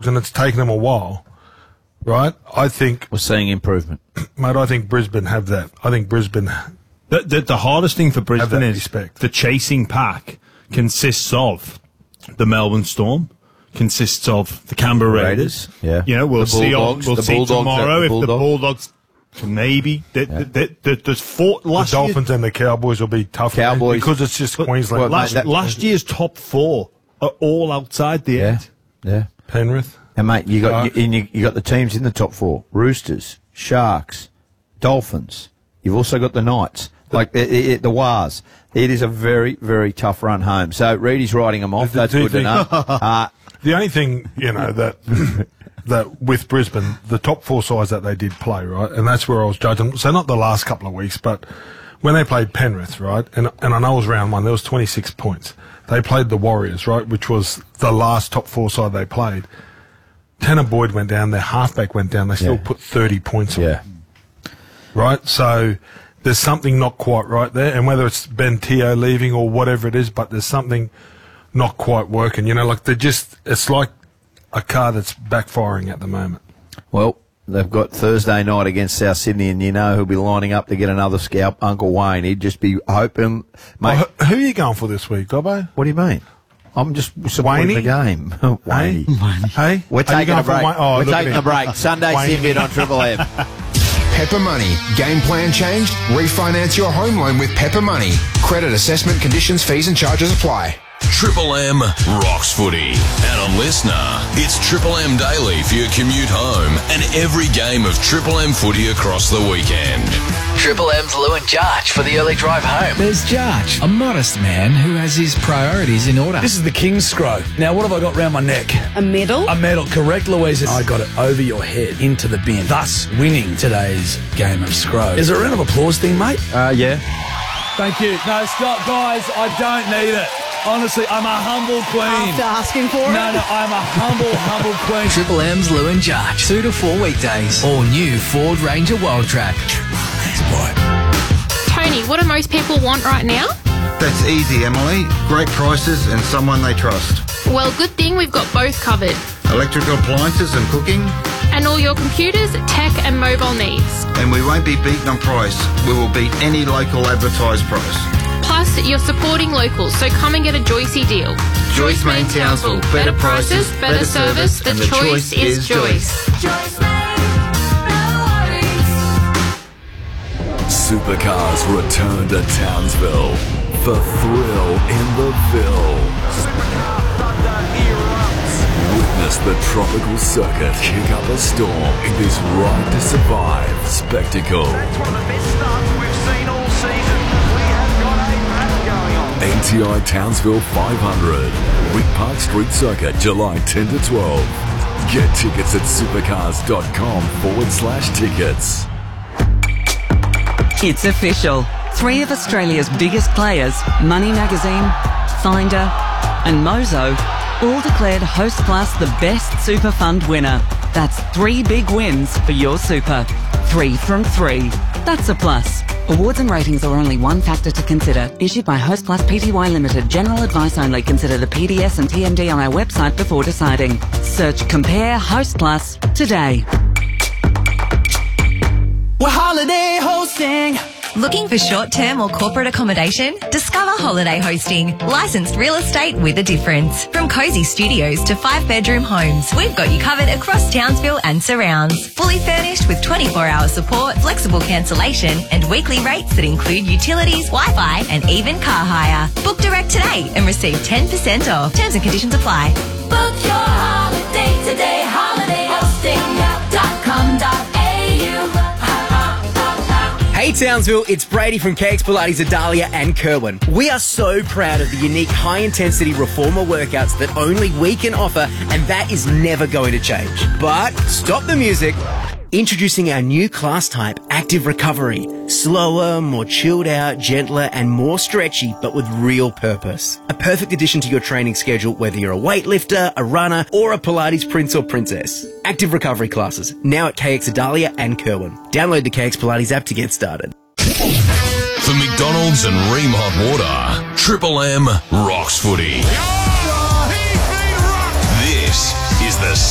Bulldogs, and it's taken them a while, right? I think we're seeing improvement, mate. I think Brisbane have that. I think Brisbane. The hardest thing for Brisbane is the chasing pack consists of the Melbourne Storm, consists of the Canberra Raiders. Yeah, you know, we'll see tomorrow if the Bulldogs. Maybe there's four. The Dolphins and the Cowboys will be tough because it's just Queensland. Last year's top four are all outside the eight. Yeah, Penrith. And mate, you got the teams in the top four: Roosters, Sharks, Dolphins. You've also got the Knights, the Wars. It is a very, very tough run home. So Reedy's riding them off. That's good to know. The only thing that with Brisbane, the top four sides that they did play, right, and that's where I was judging. So not the last couple of weeks, but when they played Penrith, right, and I know it was round one, there was 26 points. They played the Warriors, right, which was the last top four side they played. Tanner Boyd went down, their halfback went down, they still put 30 points on. Yeah. Right, so there's something not quite right there, and whether it's Ben Teo leaving or whatever it is, but there's something not quite working. You know, like it's like a car that's backfiring at the moment. Well, they've got Thursday night against South Sydney, and you know who'll be lining up to get another scalp, Uncle Wayne. He'd just be hoping, mate. Who are you going for this week, Gobbo? What do you mean? I'm just supporting the game. Wayne. Hey? We're taking a break. We're taking a break. Sunday Sin on Triple M. Pepper Money. Game plan changed? Refinance your home loan with Pepper Money. Credit assessment conditions, fees and charges apply. Triple M rocks footy. And on Listener, it's Triple M Daily for your commute home and every game of Triple M footy across the weekend. Triple M's Lou and Jarch for the early drive home. There's Jarch, a modest man who has his priorities in order. This is the King's Scroll. Now, what have I got round my neck? A medal? A medal, correct, Louisa. I got it over your head, into the bin, thus winning today's game of Scroll. Is there a round of applause thing, mate? Yeah. Thank you. No, stop, guys. I don't need it. Honestly, I'm a humble queen. After asking for it? No, I'm a humble queen. Triple M's Lou and Jarch. 2 to 4 weekdays. All new Ford Ranger Wild Track. Tony, what do most people want right now? That's easy, Emily. Great prices and someone they trust. Well, good thing we've got both covered. Electrical appliances and cooking. And all your computers, tech and mobile needs. And we won't be beaten on price. We will beat any local advertised price. Plus, you're supporting locals, so come and get a Joycey deal. Joyce Main Townsville. Better prices, better service, the choice is Joyce. Supercars return to Townsville for thrill in the Ville. Witness the tropical circuit kick up a storm in this Ride to Survive spectacle. That's one of the best starts we've seen all season. We have got a battle going on. ATI Townsville 500, Rick Park Street Circuit, July 10 to 12. Get tickets at supercars.com/tickets. It's official. 3 of Australia's biggest players, Money Magazine, Finder and Mozo, all declared Host Plus the best super fund winner. That's 3 big wins for your super. 3 from 3. That's a plus. Awards and ratings are only one factor to consider. Issued by Host Plus Pty Limited. General advice only. Consider the PDS and TMD on our website before deciding. Search Compare Host Plus today. We're holiday hosting. Looking for short-term or corporate accommodation? Discover Holiday Hosting. Licensed real estate with a difference. From cosy studios to 5-bedroom homes, we've got you covered across Townsville and surrounds. Fully furnished with 24-hour support, flexible cancellation and weekly rates that include utilities, Wi-Fi and even car hire. Book direct today and receive 10% off. Terms and conditions apply. Book your holiday today. HolidayHosting.com.au. Hey Townsville, it's Brady from KX Pilates Adalia and Kerwin. We are so proud of the unique high-intensity reformer workouts that only we can offer, and that is never going to change. But stop the music. Introducing our new class type, Active Recovery. Slower, more chilled out, gentler and more stretchy, but with real purpose. A perfect addition to your training schedule, whether you're a weightlifter, a runner or a Pilates prince or princess. Active Recovery classes, now at KX Adalia and Kerwin. Download the KX Pilates app to get started. For McDonald's and Ream Hot Water, Triple M rocks footy. This is the Sunday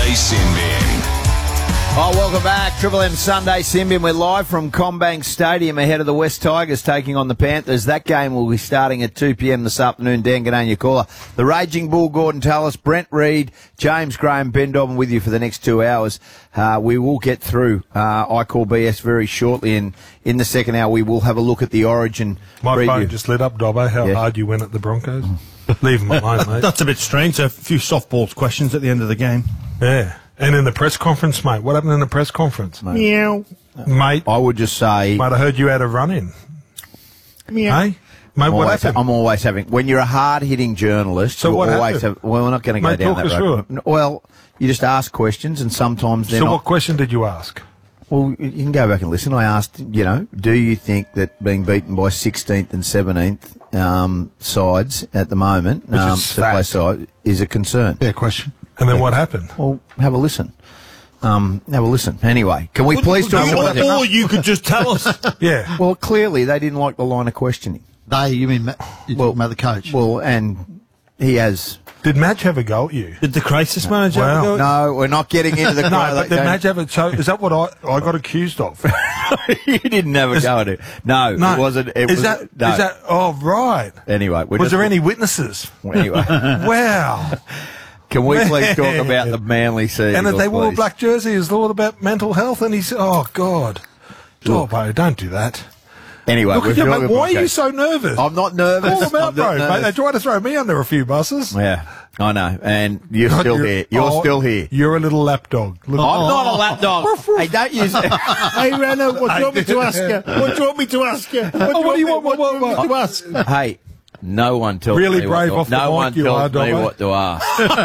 Sunday Sin Bin. Oh, welcome back. Triple M Sunday Simbin. We're live from Combank Stadium ahead of the West Tigers taking on the Panthers. That game will be starting at 2 p.m. this afternoon. Dan G'day, caller. The Raging Bull, Gordon Tallis, Brent Reid, James Graham, Ben Dobbin with you for the next 2 hours. We will get through I Call BS very shortly, and in the second hour we will have a look at the Origin My preview. phone just lit up, Dobbo, how hard you went at the Broncos. Leave them alone, mate. That's a bit strange. A few softballs questions at the end of the game. Yeah. And in the press conference, mate. What happened in the press conference? Meow. Mate. I would just say... Mate, I heard you had a run-in. Meow. Hey? Mate, what happened? I'm always having... When you're a hard-hitting journalist... So you what always happened? well, we're not going to go Mate, down talk that us road. through it. Well, you just ask questions, and sometimes they're So not... what question did you ask? Well, you can go back and listen. I asked, do you think that being beaten by 16th and 17th sides at the moment, is a concern? Yeah, question. And then what happened? Well, have a listen. Have a listen. Anyway, can we please talk about that? Or you could just tell us. Yeah. Well, clearly they didn't like the line of questioning. You mean you're talking about the coach? Well, and he has... Did Madge have a go at you? Did the crisis manager have a go at you? No, we're not getting into the... No, but did Madge have a... So is that what I got accused of? You didn't have a go at it. No, it wasn't... Is that... Oh, right. Anyway. Was there any witnesses? Well, anyway. Wow. Can we please talk about the Manly Sea? And if they wore a black jersey, is all about mental health? And he said, oh, God. Oh, bro, don't do that. Anyway, look at you, mate. Why are you so nervous? I'm not nervous. All about, bro, mate. They tried to throw me under a few buses. Yeah, I know. And you're still here. You're still here. You're a little lapdog. I'm not a lapdog. Hey, don't use it. Hey, Rano, what do you want me to ask you? What do you want me to ask you? What do you want me to ask? Hey. No one tells really me brave what off the no one mic you tells are, me what to ask.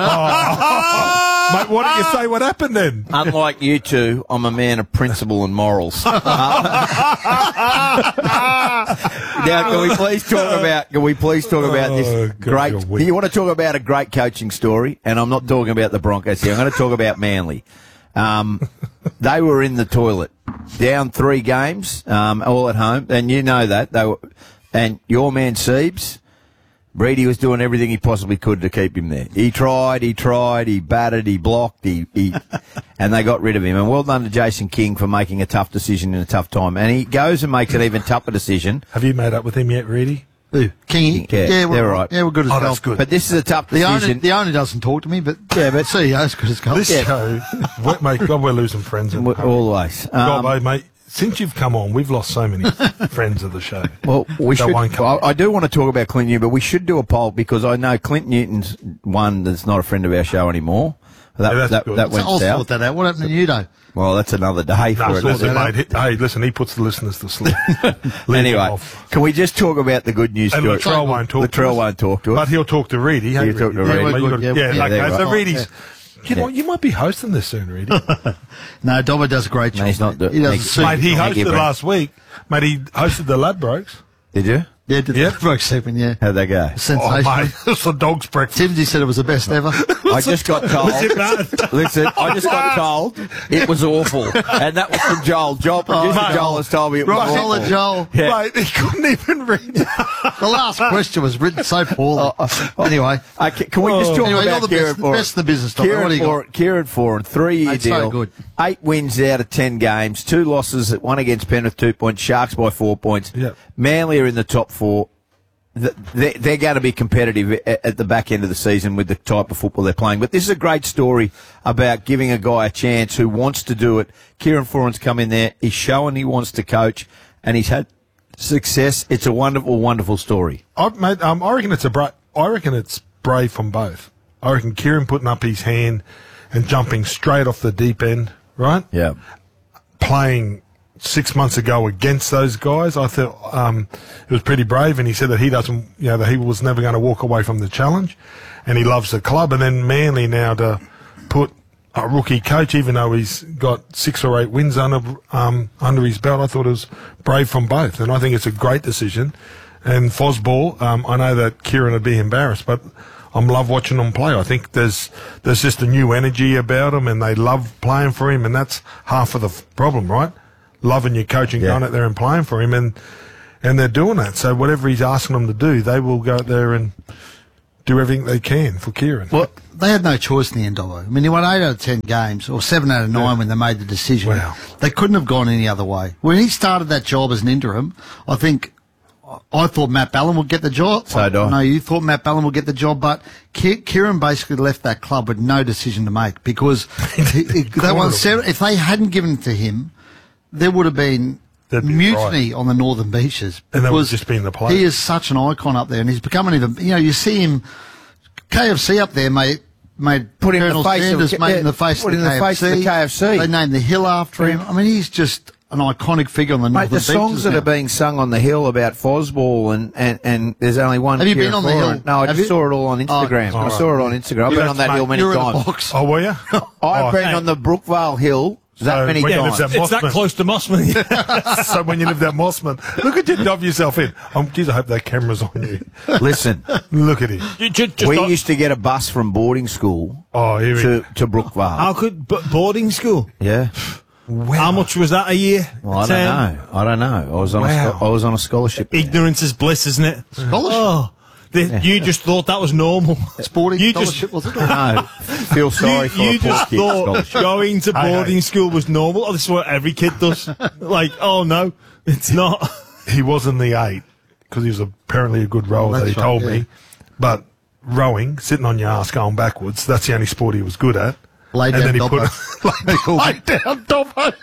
Mate, why don't you say what happened then? Unlike you two, I'm a man of principle and morals. Now, can we please talk about this great? Do you want to talk about a great coaching story? And I'm not talking about the Broncos here. I'm going to talk about Manly. They were in the toilet, down 3 games, all at home, and you know that they were. And your man Siebes, Brady was doing everything he possibly could to keep him there. He tried, he batted, he blocked, he and they got rid of him. And well done to Jason King for making a tough decision in a tough time. And he goes and makes an even tougher decision. Have you made up with him yet, Reedy? Who? Kingy? Yeah, they're right. Yeah, we're good as gold. That's good. But this is a tough decision. The owner doesn't talk to me, but CEO's good as gold. This show, mate, God, we're losing friends. Always. God, mate. Since you've come on, we've lost so many friends of the show. Well, I do want to talk about Clint Newton, but we should do a poll because I know Clint Newton's one that's not a friend of our show anymore. That went I'll south. sort that out. What happened to you, though? Well, that's another day for it. Hey, listen, he puts the listeners to sleep. Anyway, can we just talk about the good news and story? Latrell won't talk to us. But he'll talk to Reedy. He'll talk to Reedy. So Reedy's... You know, you might be hosting this soon, Reedy. No, Dobbo does a great job. No, he's not. Mate, he hosted last week. Mate, he hosted the Ladbrokes. Did you? Yeah, did the Ladbrokes segment, yeah. How'd they go? Sensational. Oh, mate, it's a dog's breakfast. Timsy said it was the best ever. I just got told. Was it bad? Listen, I just got told it was awful. And that was from Joel. Joel has told me it was awful. Solid Joel. Yeah. Mate, he couldn't even read it. The last question was written so poorly. Anyway. Can we just talk about Kieran Foran? Best in the business, Dobbo. What do you got? Kieran Foran, 3-year deal. So good. 8 wins out of 10 games. 2 losses, 1 against Penrith, 2 points. Sharks by 4 points. Yep. Manly are in the top 4. They're going to be competitive at the back end of the season with the type of football they're playing. But this is a great story about giving a guy a chance who wants to do it. Kieran Foran's come in there. He's shown he wants to coach, and he's had success. It's a wonderful, wonderful story. I reckon it's brave from both. I reckon Kieran putting up his hand and jumping straight off the deep end, right? Yeah. Playing 6 months ago against those guys, I thought it was pretty brave, and he said that he doesn't, that he was never going to walk away from the challenge, and he loves the club. And then Manly now to put a rookie coach, even though he's got 6 or 8 wins under his belt, I thought it was brave from both, and I think it's a great decision. And Fosball, I know that Kieran would be embarrassed, but I love watching them play. I think there's just a new energy about them, and they love playing for him, and that's half of the problem, right? Loving your coach and going out there and playing for him, and they're doing that. So whatever he's asking them to do, they will go out there and do everything they can for Kieran. Well, they had no choice in the end of it. I mean, they won 8 out of 10 games, or 7 out of 9 when they made the decision. Wow. They couldn't have gone any other way. When he started that job as an interim, I thought Matt Ballin would get the job. So do I. No, you thought Matt Ballin would get the job, but Kieran basically left that club with no decision to make because they won 7. If they hadn't given it to him, there would have been mutiny on the northern beaches. And that would just been the play. He is such an icon up there, and he's becoming even. You see him, KFC up there, mate. Put in Colonel the face Sanders, of in the face put of in the face of the KFC. They named the hill after him. I mean, he's just an iconic figure on the northern beaches. The songs that are being sung on the hill about Fosball and there's only one. Have you been on the hill? No, I just saw it all on Instagram. I saw it on Instagram. I've been on that hill many times. Oh, were you? I've been on the Brookvale Hill that many times. It's that close to Mossman. So when you lived at Mossman, look at you, dub yourself in. Geez, I hope that camera's on you. Listen, look at him. We used to get a bus from boarding school to Brookvale. How could boarding school? Yeah. Wow. How much was that a year? Well, I don't know. I was on a scholarship. Ignorance is bliss, isn't it? Scholarship. Oh. You just thought that was normal. Sporting scholarship, was it? No, feel sorry for you a poor just kid. thought going to boarding school was normal. Oh, this is what every kid does. Like, oh no, it's not. He was in the 8 because he was apparently a good rower. That he told me. But rowing, sitting on your ass going backwards, that's the only sport he was good at. Lay down, lay down, Dobbo.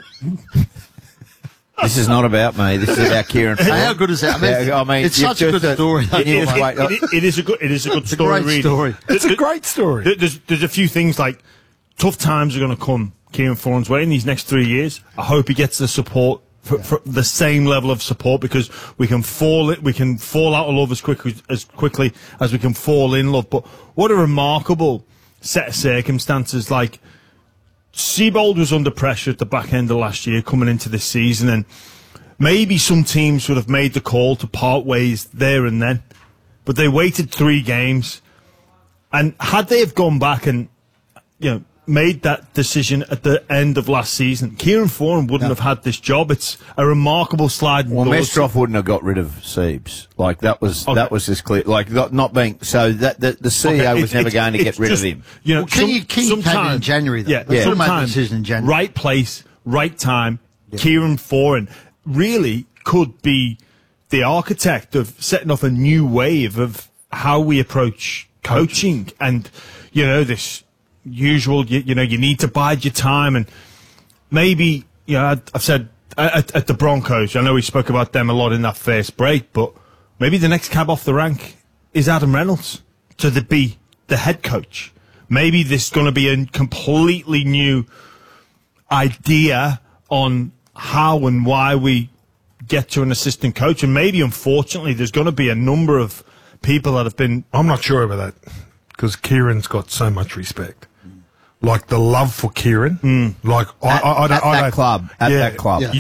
This is not about me. This is about Kieran. How good is that? I mean, it's such a good story. It is a good story. Great story. It's a great story. There's a few things like tough times are going to come Kieran Foran's way in these next 3 years. I hope he gets the support for the same level of support because we can fall out of love as quickly as we can fall in love. But what a remarkable set of circumstances! Like, Seabold was under pressure at the back end of last year coming into this season, and maybe some teams would have made the call to part ways there and then, but they waited 3 games, and had they have gone back and made that decision at the end of last season, Kieran Foran wouldn't have had this job. It's a remarkable sliding door. Mestrov wouldn't have got rid of Siebes. Like that was as clear. Like not being so that the CEO was never going to get rid of him. King came in January. Though. Yeah, sometimes decision in January. Right place, right time. Yeah. Kieran Foran really could be the architect of setting off a new wave of how we approach coaching, and this. Usual, you need to bide your time, and maybe I've said at the Broncos. I know we spoke about them a lot in that first break, but maybe the next cab off the rank is Adam Reynolds to be the head coach. Maybe this is going to be a completely new idea on how and why we get to an assistant coach, and maybe unfortunately there's going to be a number of people that have been. I'm not sure about that because Kieran's got so much respect. Like the love for Kieran, like I don't that club. Yeah.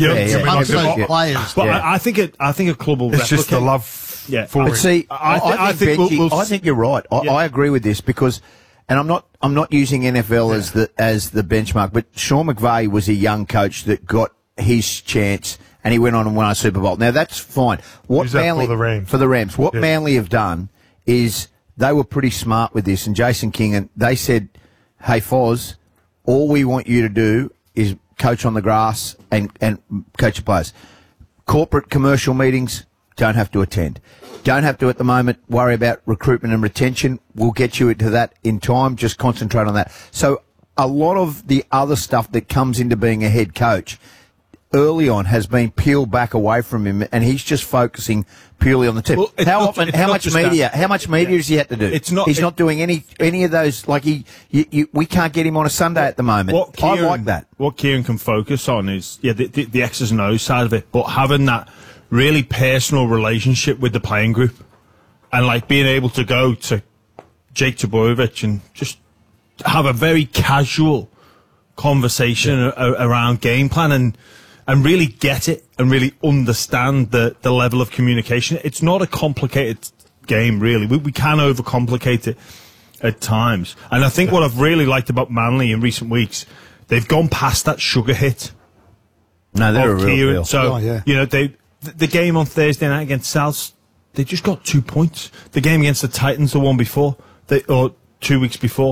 Players. But I think a club will. It's just the love for him. See, I think you're right. I agree with this because, and I'm not using NFL as the benchmark, but Sean McVay was a young coach that got his chance and he went on and won a Super Bowl. Now that's fine. What Manly for the Rams? What Manly have done is they were pretty smart with this, and Jason King, and they said, hey, Foz, all we want you to do is coach on the grass and coach the players. Corporate commercial meetings, don't have to attend. Don't have to at the moment worry about recruitment and retention. We'll get you into that in time. Just concentrate on that. So a lot of the other stuff that comes into being a head coach early on has been peeled back away from him, and he's just focusing purely on the team. Well, how much media does he have to do? He's not doing any of those. Like we can't get him on a Sunday at the moment. I like that. What Kieran can focus on is the X's and O's side of it, but having that really personal relationship with the playing group, and like being able to go to Jake Trbojevic and just have a very casual conversation around game plan and really get it and really understand the level of communication. It's not a complicated game, really. We can overcomplicate it at times. And I think what I've really liked about Manly in recent weeks, they've gone past that sugar hit. No, they're a real deal. So, the game on Thursday night against Souths, they just got 2 points. The game against the Titans, the one before, or 2 weeks before,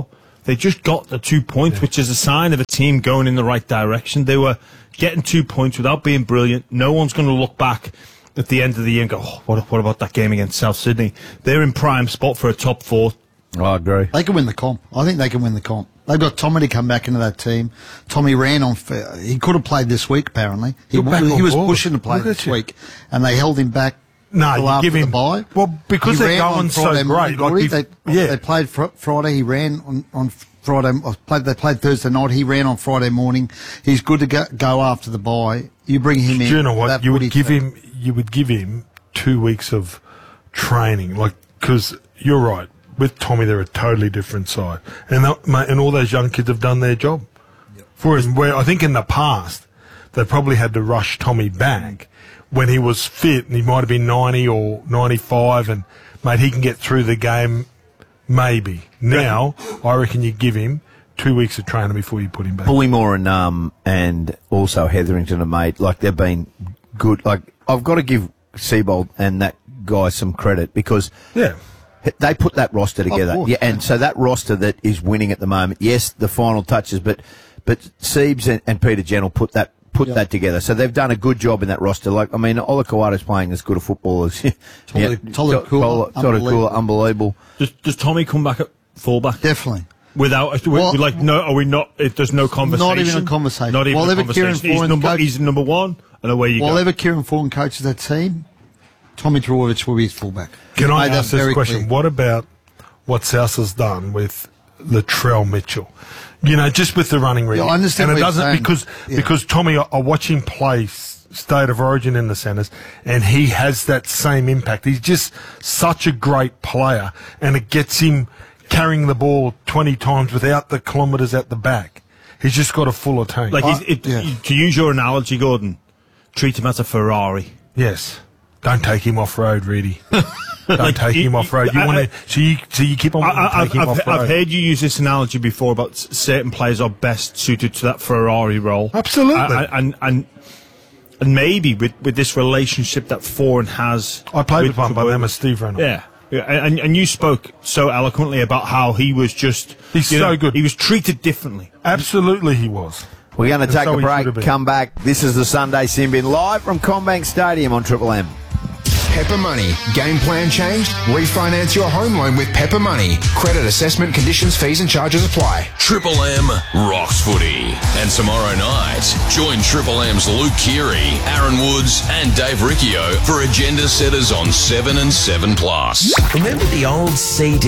They just got the 2 points, which is a sign of a team going in the right direction. They were getting 2 points without being brilliant. No one's going to look back at the end of the year and go, oh, what about that game against South Sydney? They're in prime spot for a top 4. I agree. They can win the comp. I think they can win the comp. They've got Tommy to come back into that team. Tommy ran on. He could have played this week, apparently. He was pushing to play this week, and they held him back. No, you give him. The bye. Well, because they're going so great. They played Friday. He ran on Friday. They played Thursday night. He ran on Friday morning. He's good to go after the bye. You bring him in. Do you know what? You would give him 2 weeks of training, because you're right. With Tommy, they're a totally different side, and all those young kids have done their job. Whereas, where I think in the past they probably had to rush Tommy back when he was fit, and he might have been 90 or 95, and mate, he can get through the game. Maybe now, I reckon you give him 2 weeks of training before you put him back. Bullymore and also Hetherington are mate. They've been good. I've got to give Seibold and that guy some credit because they put that roster together. Course, and so that roster that is winning at the moment, yes, the final touches, but Siebes and Peter Gentle put that together. So they've done a good job in that roster. Ola Kawada's playing as good a football as Tolakula, unbelievable. Does Tommy come back at fullback? Definitely. Without, no, are we not? There's no conversation. Not even a conversation. Not even a conversation. He's number one, and away you go. Whatever Kieran Foran coaches that team, Tommy Trbojevic will be his fullback. Can I ask this question? Clear. What about what South has done with Latrell Mitchell? Just with the running really. I understand. And it doesn't because Tommy, I watch him play State of Origin in the centres, and he has that same impact. He's just such a great player, and it gets him carrying the ball 20 times without the kilometres at the back. He's just got a fuller team. To use your analogy, Gordon, treat him as a Ferrari. Yes. Don't take him off road, really. Don't take him off road. You want to, so you keep on taking him off road. I've heard you use this analogy before about certain players are best suited to that Ferrari role. Absolutely. And maybe with this relationship that Foran has. I played with one by them as Steve Reynolds. Yeah. And you spoke so eloquently about how he was just. He's so good. He was treated differently. Absolutely, he was. We're going to take a break, come back. This is the Sunday Sin-Bin live from Combank Stadium on Triple M. Pepper Money. Game plan changed? Refinance your home loan with Pepper Money. Credit assessment, conditions, fees and charges apply. Triple M rocks footy. And tomorrow night, join Triple M's Luke Keary, Aaron Woods and Dave Riccio for Agenda Setters on 7 and 7 Plus. Remember the old CD